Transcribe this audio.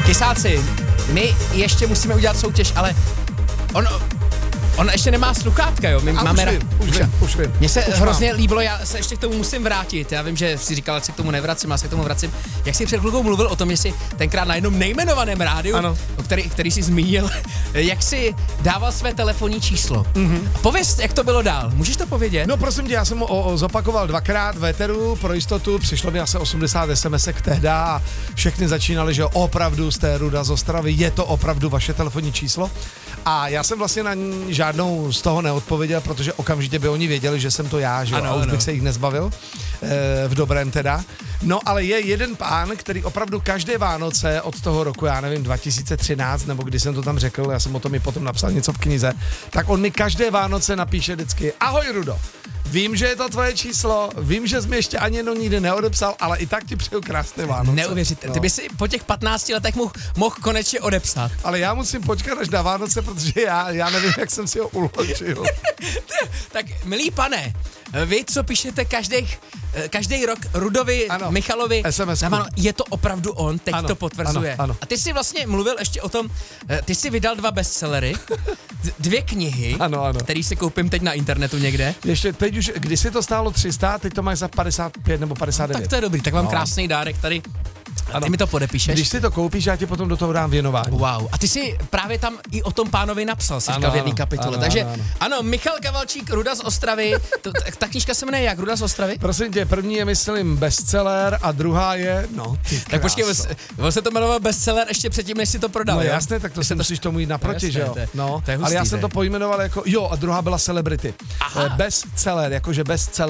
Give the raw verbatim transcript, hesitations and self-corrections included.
Kysáci, my ještě musíme udělat soutěž, ale on, on ještě nemá sluchátka, jo? My A máme už vím, už vím, už vím. Mně se Už hrozně mám. líbilo, já se ještě k tomu musím vrátit. Já vím, že si říkal, že se k tomu nevracím, já se k tomu vracím. Jak jsi před chvilkou mluvil o tom, jestli tenkrát na jednom nejmenovaném rádiu, Ano. o který, který jsi zmínil, jak jsi dával své telefonní číslo. Mm-hmm. Pověz, jak to bylo dál. Můžeš to povědět? No prosím tě, já jsem ho o, o, zopakoval dvakrát v éteru pro jistotu, přišlo mi asi osmdesát SMSek tehda a všechny začínaly, že opravdu jste Ruda z Ostravy, je to opravdu vaše telefonní číslo. A já jsem vlastně na ní žádnou z toho neodpověděl, protože okamžitě by oni věděli, že jsem to já, že jo, Ano, a už ano. bych se jich nezbavil, e, v dobrém teda. No ale je jeden pán, který opravdu každé Vánoce od toho roku, já nevím, dva tisíce třináct, nebo kdy jsem to tam řekl, já jsem o tom i potom napsal něco v knize, tak on mi každé Vánoce napíše vždycky: ahoj Rudo, vím, že je to tvoje číslo, vím, že jsi mi ještě ani jednou nikdy neodepsal, ale i tak ti přeju krásné Vánoce. Neuvěřitelné. No. Ty by si po těch patnácti letech mohl, mohl konečně odepsat. Ale já musím počkat až na Vánoce, protože já, já nevím, jak jsem si ho uložil. Tak, milý pane, vy, co píšete každých, každý rok Rudovi, Ano. Michalovi, es em esku. ano, je to opravdu on, teď Ano, to potvrzuje. ano, ano. A ty jsi vlastně mluvil ještě o tom, eh, ty jsi vydal dva bestsellery, d- dvě knihy, Ano, ano. který si koupím teď na internetu někde. Ještě teď už, kdysi to stálo tři sta, teď to máš za padesát pět nebo padesát devět. Tak to je dobrý, tak mám No. krásný dárek tady. A Ano. ty mi to podepíšeš. Když si to koupíš, já ti potom do toho dám věnování. Wow. A ty jsi právě tam i o tom pánovi napsal, si Ano, říkal v jedné ano, kapitole. ano, Takže ano, ano, ano. ano, Michal Kavalčík, Ruda z Ostravy. To, ta, ta knížka se jmenuje jak? Ruda z Ostravy? Prosím tě, první je, myslím, bestseller a druhá je, no ty Tak počkej, kráso. on, on se to jmenoval bestseller ještě předtím, než si to prodal, No jo? jasné, tak to si musíš tomu jít naproti, jasné, že jo? to je- No, to je ale já hustý, jsem to to je. pojmenoval jako, jo, a druhá byla Celebrity. Aha. Eh, Bestseller, jakože bestseller.